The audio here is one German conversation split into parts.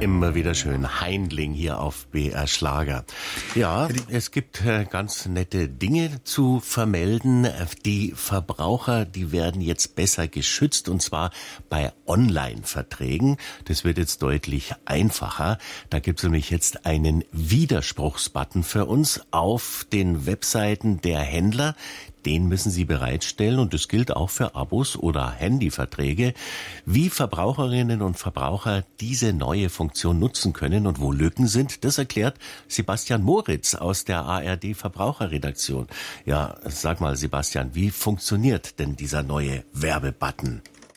Immer wieder schön. Heindling hier auf BR Schlager. Ja, es gibt ganz nette Dinge zu vermelden. Die Verbraucher, die werden jetzt besser geschützt, und zwar bei Online-Verträgen. Das wird jetzt deutlich einfacher. Da gibt es nämlich jetzt einen Widerspruchsbutton für uns auf den Webseiten der Händler. Den müssen Sie bereitstellen, und das gilt auch für Abos oder Handyverträge. Wie Verbraucherinnen und Verbraucher diese neue Funktion nutzen können und wo Lücken sind, das erklärt Sebastian Moritz aus der ARD Verbraucherredaktion. Ja, sag mal, Sebastian, wie funktioniert denn dieser neue Werbebutton?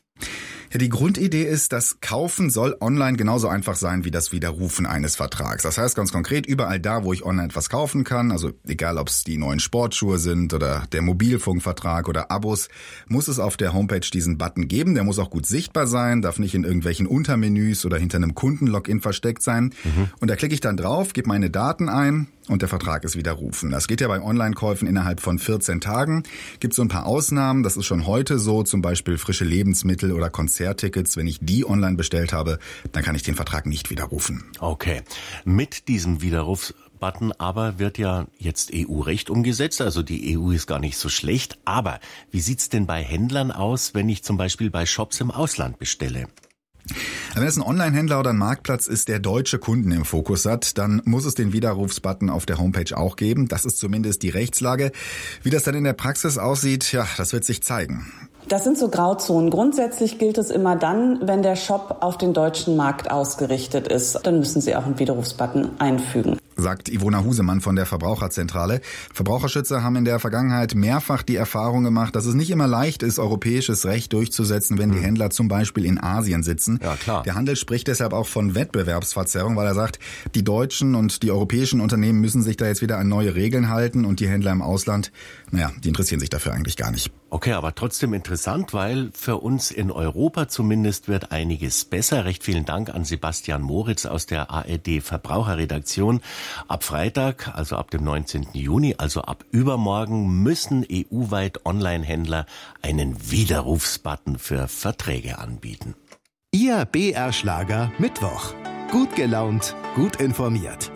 Ja, die Grundidee ist, das Kaufen soll online genauso einfach sein wie das Widerrufen eines Vertrags. Das heißt ganz konkret, überall da, wo ich online etwas kaufen kann, also egal ob es die neuen Sportschuhe sind oder der Mobilfunkvertrag oder Abos, muss es auf der Homepage diesen Button geben. Der muss auch gut sichtbar sein, darf nicht in irgendwelchen Untermenüs oder hinter einem Kundenlogin versteckt sein. Und da klicke ich dann drauf, gebe meine Daten ein und der Vertrag ist widerrufen. Das geht ja bei Online-Käufen innerhalb von 14 Tagen. Gibt so ein paar Ausnahmen, das ist schon heute so, zum Beispiel frische Lebensmittel oder Konzerttickets. Wenn ich die online bestellt habe, dann kann ich den Vertrag nicht widerrufen. Okay, mit diesem Widerrufsbutton aber wird ja jetzt EU-Recht umgesetzt, also die EU ist gar nicht so schlecht. Aber wie sieht's denn bei Händlern aus, wenn ich zum Beispiel bei Shops im Ausland bestelle? Wenn es ein Online-Händler oder ein Marktplatz ist, der deutsche Kunden im Fokus hat, dann muss es den Widerrufsbutton auf der Homepage auch geben. Das ist zumindest die Rechtslage. Wie das dann in der Praxis aussieht, ja, das wird sich zeigen. Das sind so Grauzonen. Grundsätzlich gilt es immer dann, wenn der Shop auf den deutschen Markt ausgerichtet ist. Dann müssen Sie auch einen Widerrufsbutton einfügen, sagt Ivona Husemann von der Verbraucherzentrale. Verbraucherschützer haben in der Vergangenheit mehrfach die Erfahrung gemacht, dass es nicht immer leicht ist, europäisches Recht durchzusetzen, wenn die Händler zum Beispiel in Asien sitzen. Ja, klar. Der Handel spricht deshalb auch von Wettbewerbsverzerrung, weil er sagt, die deutschen und die europäischen Unternehmen müssen sich da jetzt wieder an neue Regeln halten, und die Händler im Ausland, die interessieren sich dafür eigentlich gar nicht. Okay, aber trotzdem interessant, weil für uns in Europa zumindest wird einiges besser. Recht vielen Dank an Sebastian Moritz aus der ARD Verbraucherredaktion. Ab Freitag, also ab dem 19. Juni, also ab übermorgen, müssen EU-weit Online-Händler einen Widerrufsbutton für Verträge anbieten. Ihr BR Schlager Mittwoch. Gut gelaunt, gut informiert.